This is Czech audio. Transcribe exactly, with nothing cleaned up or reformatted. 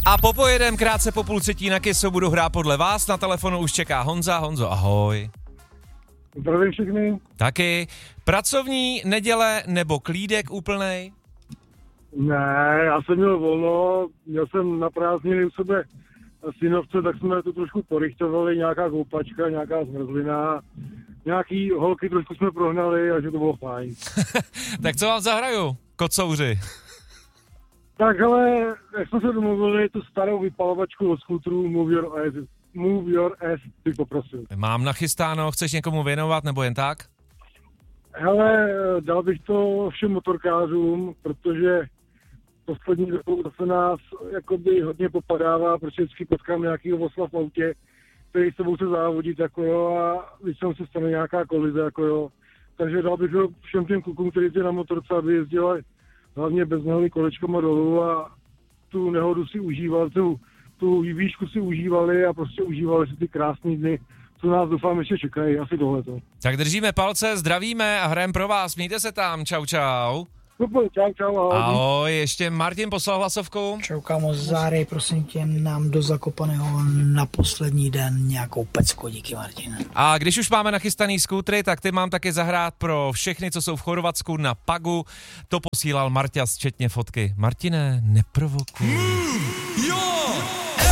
A popojedem krátce po půl třetí na Kissu budu hrát podle vás. Na telefonu už čeká Honza. Honzo, ahoj. Zdravím všechny. Taky. Pracovní neděle nebo klídek úplnej? Ne, já jsem měl volno, měl jsem na prázdniny u sebe synovce, tak jsme to trošku porychtovali, nějaká koupačka, nějaká zmrzlina, nějaký holky trošku jsme prohnali a že to bylo fajn. Tak co vám zahraju, kocouři? Tak ale, jak jsme se domluvili, tu starou vypalovačku od skútrů Move Your Ass, Move Your Ass bych poprosil. Mám nachystáno, chceš někomu věnovat nebo jen tak? Hele, dal bych to všem motorkářům, protože poslední dobou se nás jakoby hodně popadává, protože vždycky potkám nějakýho osla v autě, který s sebou chce závodit, jako jo, a většinou se stane nějaká kolize, jako jo. Takže dal bych to všem těm klukům, kteří ty na motorce, aby jezdili hlavně bez nehody kolečkama dolů a tu nehodu si užívali, tu, tu výšku si užívali a prostě užívali si ty krásné dny, co nás doufám ještě čekají, asi tohleto. Tak držíme palce, zdravíme a hrajeme pro vás, mějte se tam, čau čau. Super, čau, čau, ahoj. Ahoj, ještě Martin poslal hlasovku. Čau kámo, zárej prosím tě nám do Zakopaného na poslední den nějakou pecku, díky Martin. A když už máme nachystaný skútry, tak ty mám taky zahrát pro všechny, co jsou v Chorvatsku na Pagu. To posílal Marťas, včetně fotky. Martine, neprovokuj. Mm, jo!